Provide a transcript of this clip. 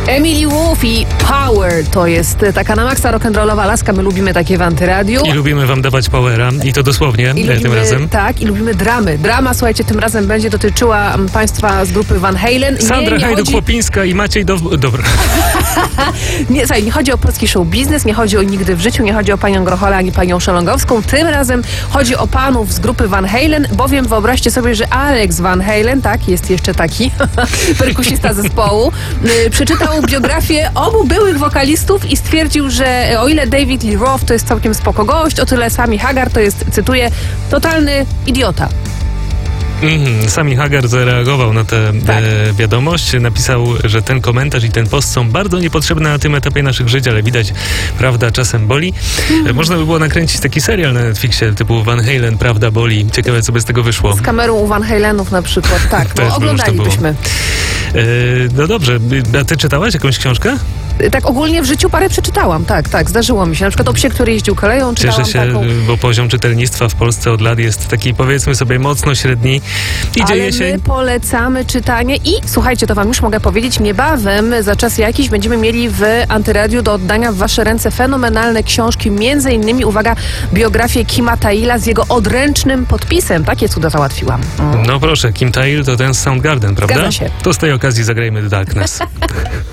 Emily Wolf i Power to jest taka na maksa rock'n'rollowa laska. My lubimy takie w Antyradiu. I lubimy wam dawać powera. I to dosłownie tym razem. Tak, i lubimy dramy. Drama, słuchajcie, tym razem będzie dotyczyła państwa z grupy Van Halen. Sandra Hajduk-Łopińska i Maciej Dobra. Nie chodzi o polski show biznes, nie chodzi o Nigdy w życiu, nie chodzi o panią Grochola ani panią Szelongowską. Tym razem chodzi o panów z grupy Van Halen, bowiem wyobraźcie sobie, że Alex Van Halen, tak, jest jeszcze taki perkusista zespołu, przeczytał biografię obu byłych wokalistów i stwierdził, że o ile David Lee Roth to jest całkiem spoko gość, o tyle Sammy Hagar to jest, cytuję, totalny idiota. Sammy Hagar zareagował na tę wiadomość. Napisał, że ten komentarz i ten post są bardzo niepotrzebne na tym etapie naszych żyć, ale widać, prawda czasem boli. Można by było nakręcić taki serial na Netflixie typu Van Halen, Prawda boli. Ciekawe, co by z tego wyszło. Z kamerą u Van Halenów na przykład, tak. No, oglądalibyśmy. No dobrze. A ty czytałaś jakąś książkę? Tak ogólnie w życiu parę przeczytałam, tak, zdarzyło mi się. Na przykład o psie, który jeździł koleją, czytałam. Cieszę się, taką... bo poziom czytelnictwa w Polsce od lat jest taki, powiedzmy sobie, mocno średni. Ale my polecamy czytanie i słuchajcie, to wam już mogę powiedzieć, niebawem, za czas jakiś będziemy mieli w Antyradiu do oddania w wasze ręce fenomenalne książki, między innymi, uwaga, biografię Kima Thaila z jego odręcznym podpisem. Takie cuda załatwiłam. No proszę, Kim Thayil to ten z Soundgarden, prawda? Zgadza się. To z tej okazji zagrajmy The Darkness.